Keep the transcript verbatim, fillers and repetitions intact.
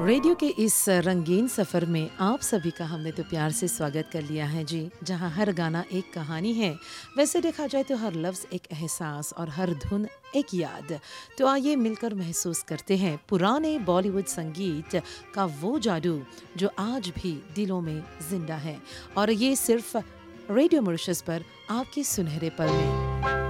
Radio के इस रंगीन सफ़र में आप सभी का हमने तो प्यार से स्वागत कर लिया है जी। जहाँ हर गाना एक कहानी है, वैसे देखा जाए तो हर लफ्ज़ एक एहसास और हर धुन एक याद। तो आइए मिलकर महसूस करते हैं पुराने बॉलीवुड संगीत का वो जादू जो आज भी दिलों में जिंदा है। और ये सिर्फ रेडियो मॉरिशस पर आपके सुनहरे पल में।